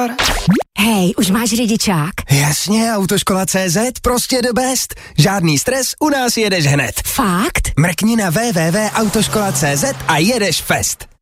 motor. Hej, už máš řidičák? Jasně, Autoškola.cz, prostě the best. Žádný stres, u nás jedeš hned. Fakt? Mrkni na www.autoškola.cz a jedeš fest.